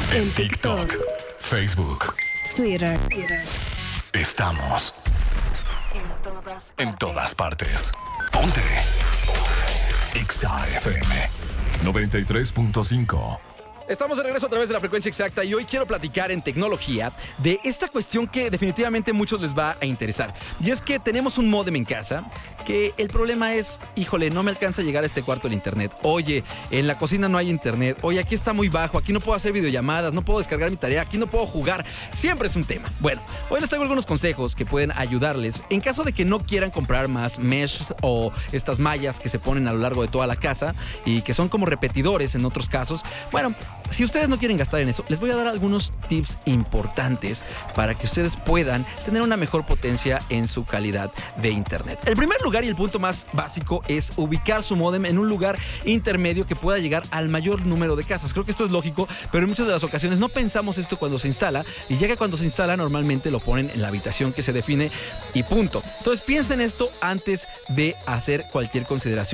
En TikTok, Facebook, Twitter. Estamos en todas partes. Ponte Exa FM 93.5. Estamos de regreso a través de la frecuencia exacta y hoy quiero platicar en tecnología de esta cuestión que definitivamente a muchos les va a interesar. Y es que tenemos un módem en casa que el problema es, híjole, no me alcanza a llegar a este cuarto el internet. Oye, en la cocina no hay internet. Oye, aquí está muy bajo, aquí no puedo hacer videollamadas, no puedo descargar mi tarea, aquí no puedo jugar. Siempre es un tema. Bueno, hoy les traigo algunos consejos que pueden ayudarles en caso de que no quieran comprar más mesh o estas mallas que se ponen a lo largo de toda la casa y que son como repetidores en otros casos. Bueno, si ustedes no quieren gastar en eso, les voy a dar algunos tips importantes para que ustedes puedan tener una mejor potencia en su calidad de internet. El primer lugar y el punto más básico es ubicar su módem en un lugar intermedio que pueda llegar al mayor número de casas. Creo que esto es lógico, pero en muchas de las ocasiones no pensamos esto cuando se instala y ya que cuando se instala normalmente lo ponen en la habitación que se define y punto. Entonces piensen esto antes de hacer cualquier consideración